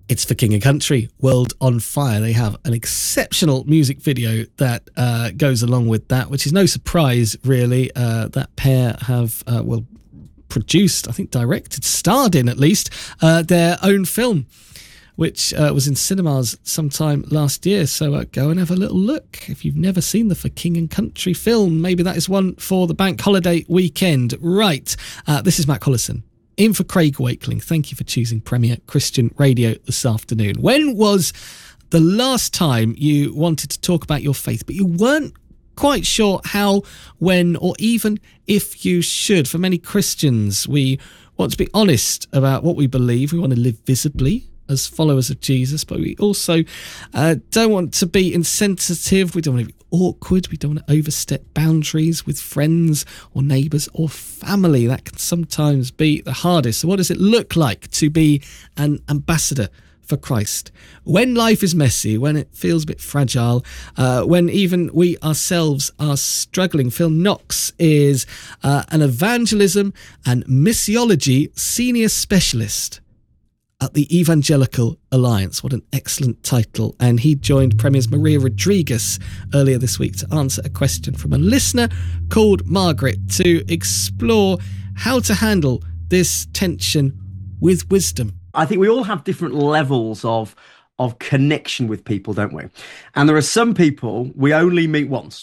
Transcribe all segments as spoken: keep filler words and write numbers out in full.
It's For King and Country, World on Fire. They have an exceptional music video that uh, goes along with that, which is no surprise, really. Uh, that pair have, uh, well, produced, I think directed, starred in at least, uh, their own film, which uh, was in cinemas sometime last year. So uh, go and have a little look. If you've never seen the For King and Country film, maybe that is one for the bank holiday weekend. Right, uh, this is Matt Collison. In for Craig Wakeling. Thank you for choosing Premier Christian Radio this afternoon. When was the last time you wanted to talk about your faith, but you weren't quite sure how, when, or even if you should? For many Christians, we want to be honest about what we believe. We want to live visibly as followers of Jesus, but we also uh, don't want to be insensitive. We don't want to be awkward. We don't want to overstep boundaries with friends or neighbours or family. That can sometimes be the hardest. So what does it look like to be an ambassador for Christ when life is messy, when it feels a bit fragile, uh, when even we ourselves are struggling? Phil Knox is uh, an evangelism and missiology senior specialist at the Evangelical Alliance. What an excellent title. And he joined Premier's Maria Rodriguez earlier this week to answer a question from a listener called Margaret to explore how to handle this tension with wisdom. I think we all have different levels of of connection with people, don't we? And there are some people we only meet once.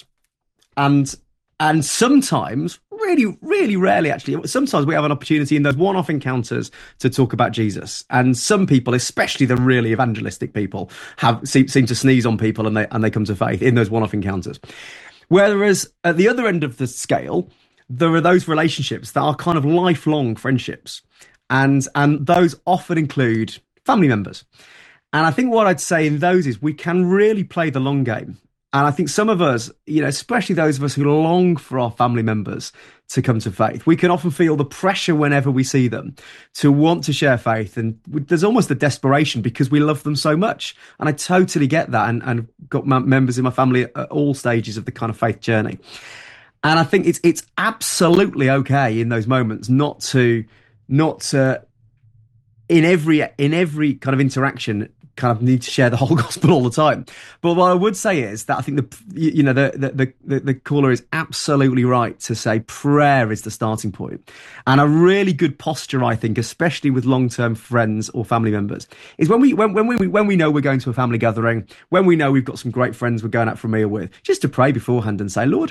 And and sometimes, really, really rarely actually, sometimes we have an opportunity in those one-off encounters to talk about Jesus. And some people, especially the really evangelistic people, have seem, seem to sneeze on people and they and they come to faith in those one-off encounters. Whereas at the other end of the scale, there are those relationships that are kind of lifelong friendships. And and those often include family members. And I think what I'd say in those is we can really play the long game. And I think some of us, you know, especially those of us who long for our family members to come to faith, we can often feel the pressure whenever we see them to want to share faith. And there's almost a desperation because we love them so much. And I totally get that. And, and got members in my family at all stages of the kind of faith journey. And I think it's it's absolutely okay in those moments not to, not to, in every in every kind of interaction, kind of need to share the whole gospel all the time. But what I would say is that I think the you know the the the, the caller is absolutely right to say prayer is the starting point. And a really good posture, I think, especially with long-term friends or family members, is when we when when we when we know we're going to a family gathering, when we know we've got some great friends we're going out for a meal with, just to pray beforehand and say, Lord,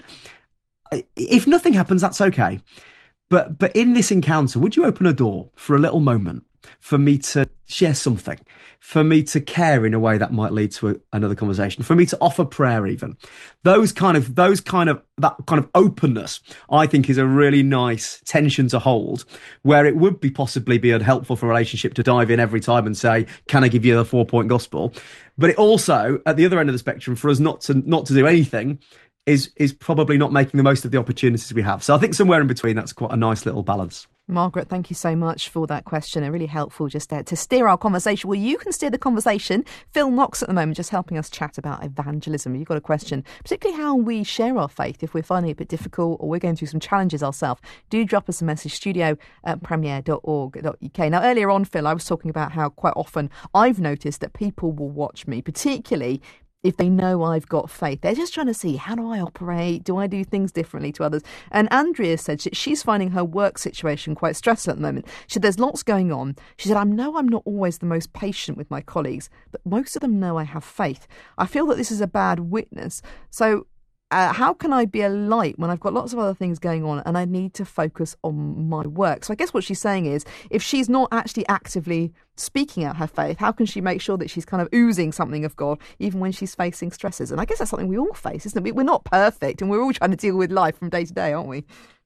if nothing happens, that's okay. But but in this encounter, would you open a door for a little moment for me to share something, for me to care in a way that might lead to a, another conversation, for me to offer prayer even? Those kind of, those kind of, that kind of openness, I think, is a really nice tension to hold, where it would be possibly be unhelpful for a relationship to dive in every time and say, can I give you the four point gospel? But it also, at the other end of the spectrum, for us not to, not to do anything is is probably not making the most of the opportunities we have. So I think somewhere in between, that's quite a nice little balance. Margaret, thank you so much for that question. A really helpful just uh, to steer our conversation. Well, you can steer the conversation. Phil Knox at the moment just helping us chat about evangelism. You've got a question, particularly how we share our faith if we're finding it a bit difficult or we're going through some challenges ourselves. Do drop us a message, studio at premier dot org dot U K. Now, earlier on, Phil, I was talking about how quite often I've noticed that people will watch me, particularly if they know I've got faith. They're just trying to see, how do I operate? Do I do things differently to others? And Andrea said she's finding her work situation quite stressful at the moment. She said, there's lots going on. She said, I know I'm not always the most patient with my colleagues, but most of them know I have faith. I feel that this is a bad witness. So Uh, how can I be a light when I've got lots of other things going on and I need to focus on my work? So I guess what she's saying is, if she's not actually actively speaking out her faith, how can she make sure that she's kind of oozing something of God even when she's facing stresses? And I guess that's something we all face, isn't it? We're not perfect and we're all trying to deal with life from day to day, aren't we?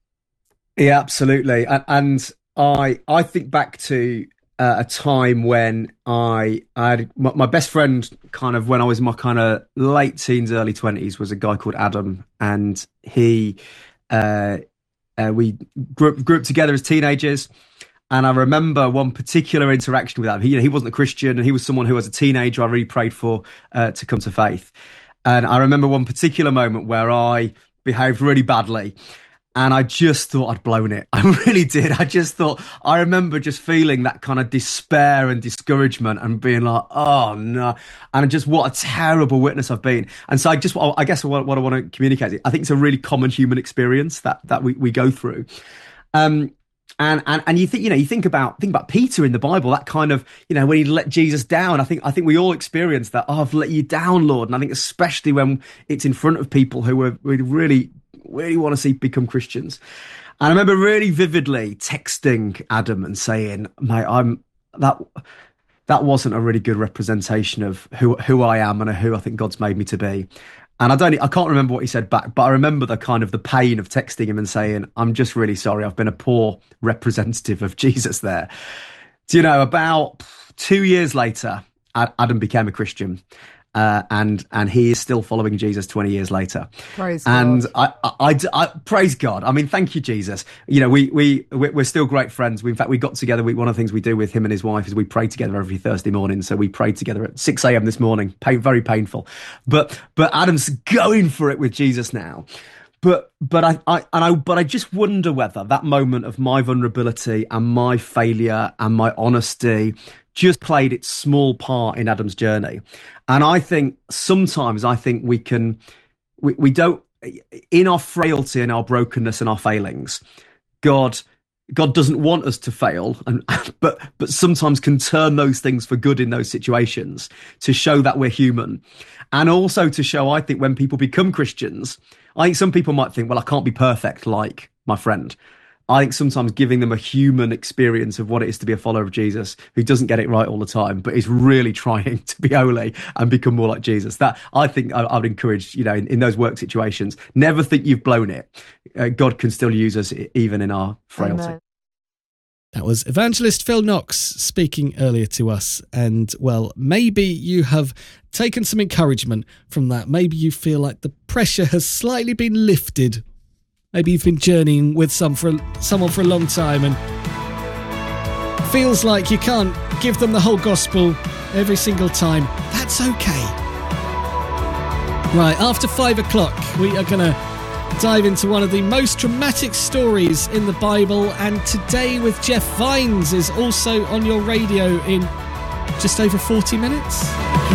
Yeah, absolutely. And, and I I think back to Uh, a time when I, I had my, my best friend, kind of when I was in my kind of late teens, early twenties, was a guy called Adam, and he, uh, uh, we grew up, grew up together as teenagers. And I remember one particular interaction with him. He, you know, he wasn't a Christian, and he was someone who, as a teenager, I really prayed for uh, to come to faith. And I remember one particular moment where I behaved really badly. And I just thought I'd blown it. I really did. I just thought, I remember just feeling that kind of despair and discouragement and being like, oh no. And just what a terrible witness I've been. And so I just, I guess what, what I want to communicate, I think it's a really common human experience that, that we, we go through. Um, And, and and you think, you know, you think about think about Peter in the Bible, that kind of, you know, when he let Jesus down. I think I think we all experience that. Oh, I've let you down, Lord. And I think especially when it's in front of people who are really, really, really want to see become Christians. And I remember really vividly texting Adam and saying, mate, I'm that that wasn't a really good representation of who who I am and who I think God's made me to be. And I don't, I can't remember what he said back, but I remember the kind of the pain of texting him and saying, I'm just really sorry. I've been a poor representative of Jesus there. Do you know, about two years later, Adam became a Christian. Uh, and and he is still following Jesus twenty years later. Praise and God. I, I, I, I praise God. I mean, thank you, Jesus. You know, we we we're still great friends. We, in fact, we got together. We, one of the things we do with him and his wife is we pray together every Thursday morning. So we prayed together at six a.m. this morning. Pain, very painful, but but Adam's going for it with Jesus now. But but I, I and I but I just wonder whether that moment of my vulnerability and my failure and my honesty just played its small part in Adam's journey. And I think sometimes I think we can we, we don't, in our frailty and our brokenness and our failings, God God doesn't want us to fail, and but but sometimes can turn those things for good in those situations to show that we're human. And also to show, I think, when people become Christians, I think some people might think, well, I can't be perfect like my friend. I think sometimes giving them a human experience of what it is to be a follower of Jesus who doesn't get it right all the time, but is really trying to be holy and become more like Jesus. That I think I, I would encourage, you know, in, in those work situations, never think you've blown it. Uh, God can still use us even in our frailty. Amen. That was evangelist Phil Knox speaking earlier to us. And, well, maybe you have taken some encouragement from that. Maybe you feel like the pressure has slightly been lifted. Maybe you've been journeying with some for someone for a long time and feels like you can't give them the whole gospel every single time. That's okay. Right, after five o'clock, we are going to dive into one of the most dramatic stories in the Bible, and Today with Jeff Vines is also on your radio in just over forty minutes.